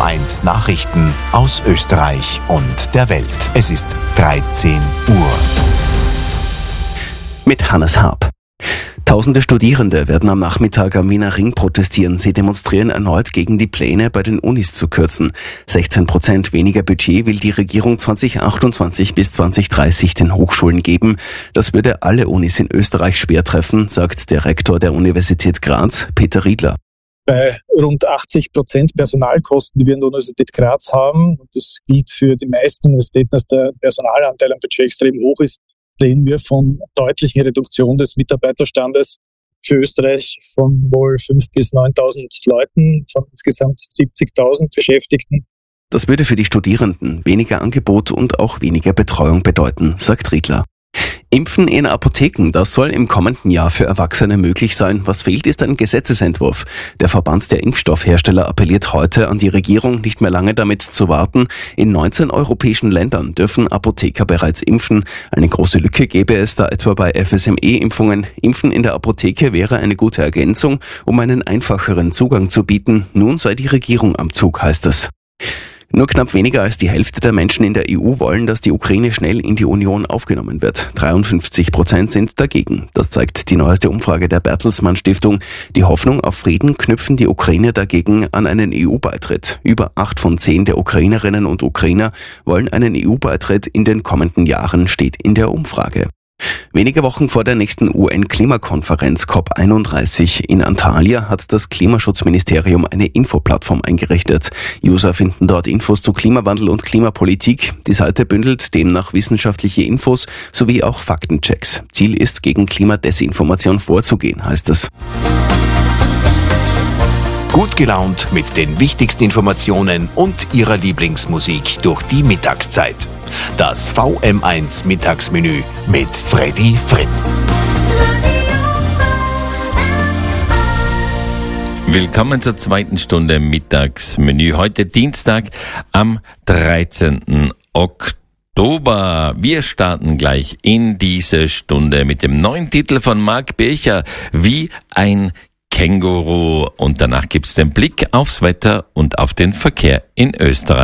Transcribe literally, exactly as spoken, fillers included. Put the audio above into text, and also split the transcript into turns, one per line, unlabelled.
eins Nachrichten aus Österreich und der Welt. Es ist dreizehn Uhr.
Mit Hannes Harp. Tausende Studierende werden am Nachmittag am Wiener Ring protestieren. Sie demonstrieren erneut gegen die Pläne, bei den Unis zu kürzen. sechzehn Prozent weniger Budget will die Regierung zwanzig achtundzwanzig bis zwanzig dreißig den Hochschulen geben. Das würde alle Unis in Österreich schwer treffen, sagt der Rektor der Universität Graz, Peter Riedler.
Bei rund achtzig Prozent Personalkosten, die wir an der Universität Graz haben, und das gilt für die meisten Universitäten, dass der Personalanteil am Budget extrem hoch ist, reden wir von deutlichen Reduktion des Mitarbeiterstandes für Österreich von wohl fünftausend bis neuntausend Leuten, von insgesamt siebzigtausend Beschäftigten.
Das würde für die Studierenden weniger Angebot und auch weniger Betreuung bedeuten, sagt Riedler. Impfen in Apotheken, das soll im kommenden Jahr für Erwachsene möglich sein. Was fehlt, ist ein Gesetzesentwurf. Der Verband der Impfstoffhersteller appelliert heute an die Regierung, nicht mehr lange damit zu warten. In neunzehn europäischen Ländern dürfen Apotheker bereits impfen. Eine große Lücke gäbe es da etwa bei F S M E-Impfungen. Impfen in der Apotheke wäre eine gute Ergänzung, um einen einfacheren Zugang zu bieten. Nun sei die Regierung am Zug, heißt es. Nur knapp weniger als die Hälfte der Menschen in der E U wollen, dass die Ukraine schnell in die Union aufgenommen wird. dreiundfünfzig Prozent sind dagegen. Das zeigt die neueste Umfrage der Bertelsmann Stiftung. Die Hoffnung auf Frieden knüpfen die Ukrainer dagegen an einen E U-Beitritt. Über acht von zehn der Ukrainerinnen und Ukrainer wollen einen E U-Beitritt in den kommenden Jahren, steht in der Umfrage. Wenige Wochen vor der nächsten U N-Klimakonferenz C O P einunddreißig in Antalya hat das Klimaschutzministerium eine Infoplattform eingerichtet. User finden dort Infos zu Klimawandel und Klimapolitik. Die Seite bündelt demnach wissenschaftliche Infos sowie auch Faktenchecks. Ziel ist, gegen Klimadesinformation vorzugehen, heißt es.
Gut gelaunt mit den wichtigsten Informationen und Ihrer Lieblingsmusik durch die Mittagszeit. Das V M eins Mittagsmenü mit Freddy Fritz.
Willkommen zur zweiten Stunde Mittagsmenü. Heute Dienstag am dreizehnten Oktober. Wir starten gleich in diese Stunde mit dem neuen Titel von Marc Bircher, Wie ein Känguru. Und danach gibt's den Blick aufs Wetter und auf den Verkehr in Österreich.